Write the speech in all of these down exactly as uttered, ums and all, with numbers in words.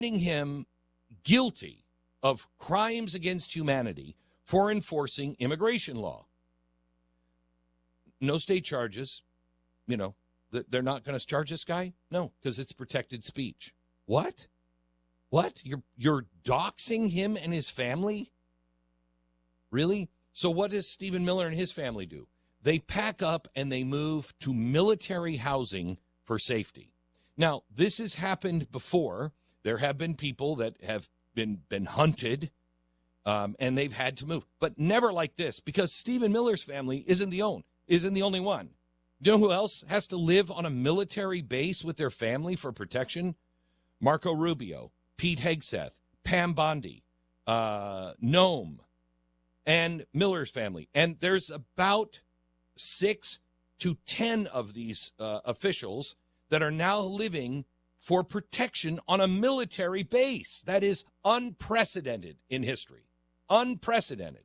him guilty of crimes against humanity for enforcing immigration law. No state charges. You know, they're not going to charge this guy? No, because it's protected speech. What? What? You're you're doxing him and his family? Really? So what does Stephen Miller and his family do? They pack up and they move to military housing for safety. Now, this has happened before. There have been people that have been, been hunted, um, and they've had to move. But never like this, because Stephen Miller's family isn't the own, isn't the only one. Do you know who else has to live on a military base with their family for protection? Marco Rubio, Pete Hegseth, Pam Bondi, uh, Noam, and Miller's family. And there's about six to ten of these uh, officials that are now living for protection on a military base. That is unprecedented in history. Unprecedented.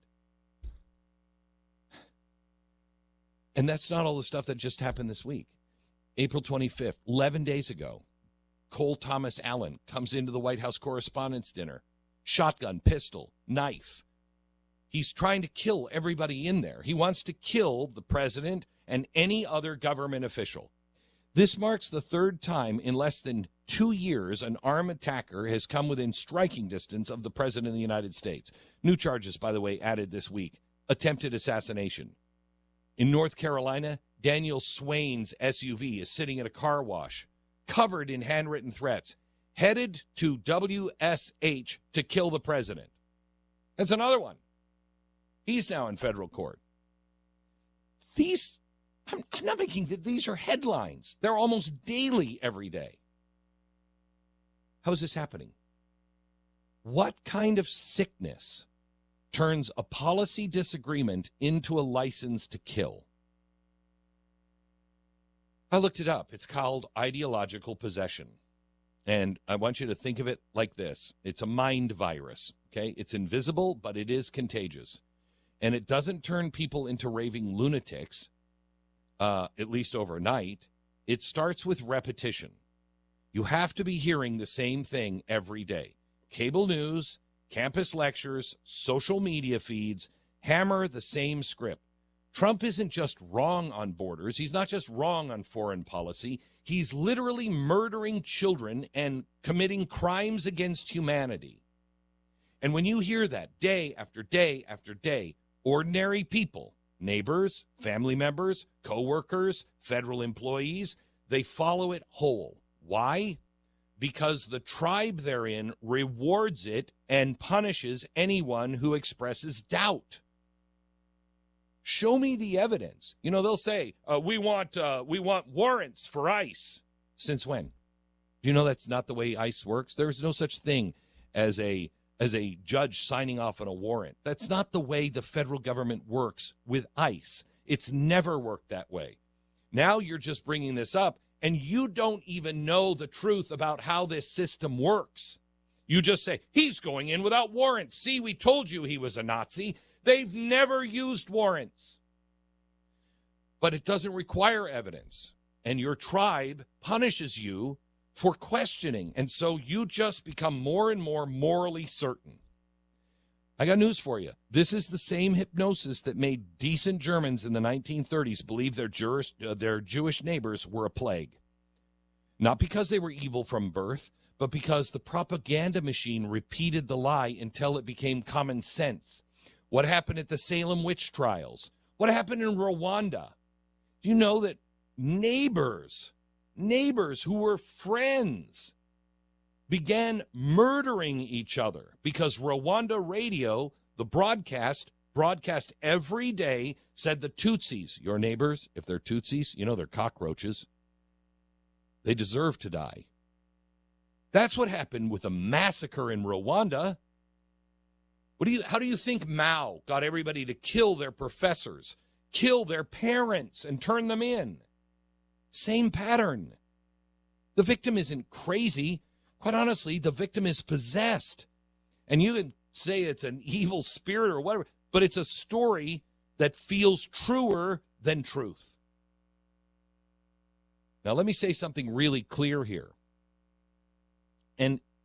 And that's not all the stuff that just happened this week. April twenty-fifth, eleven days ago, Cole Thomas Allen comes into the White House Correspondents' Dinner. Shotgun, pistol, knife. He's trying to kill everybody in there. He wants to kill the president and any other government official. This marks the third time in less than two years an armed attacker has come within striking distance of the president of the United States. New charges, by the way, added this week. Attempted assassination. In North Carolina, Daniel Swain's S U V is sitting at a car wash, covered in handwritten threats, headed to W S H to kill the president. That's another one. He's now in federal court. These, I'm, I'm not making, these are headlines. They're almost daily every day. How is this happening? What kind of sickness turns a policy disagreement into a license to kill? I looked it up. It's called ideological possession. And I want you to think of it like this. It's a mind virus, okay? It's invisible, but it is contagious. And it doesn't turn people into raving lunatics, uh, at least overnight. It starts with repetition. You have to be hearing the same thing every day. Cable news, campus lectures, social media feeds, hammer the same script. Trump isn't just wrong on borders. He's not just wrong on foreign policy. He's literally murdering children and committing crimes against humanity. And when you hear that day after day after day, ordinary people, neighbors, family members, co-workers, federal employees, they follow it whole. Why? Because the tribe they're in rewards it and punishes anyone who expresses doubt. Show me the evidence. You know, they'll say, uh, we want uh, we want warrants for ICE. Since when? Do you know that's not the way ICE works? There's no such thing as a as a judge signing off on a warrant. That's not the way the federal government works with ICE. It's never worked that way. Now you're just bringing this up, and you don't even know the truth about how this system works. You just say, he's going in without warrants. See, we told you he was a Nazi. They've never used warrants. But it doesn't require evidence, and your tribe punishes you for questioning, and so you just become more and more morally certain. I got news for you. This is the same hypnosis that made decent Germans in the nineteen thirties believe their, Jewish, uh, their Jewish neighbors were a plague. Not because they were evil from birth, but because the propaganda machine repeated the lie until it became common sense. What happened at the Salem witch trials? What happened in Rwanda? Do you know that neighbors, neighbors who were friends began murdering each other because Rwanda radio, the broadcast, broadcast every day, said the Tutsis, your neighbors, if they're Tutsis, you know they're cockroaches. They deserve to die. That's what happened with a massacre in Rwanda. What do you, how do you think Mao got everybody to kill their professors, kill their parents, and turn them in? Same pattern. The victim isn't crazy. Quite honestly, the victim is possessed. And you can say it's an evil spirit or whatever, but it's a story that feels truer than truth. Now, let me say something really clear here. And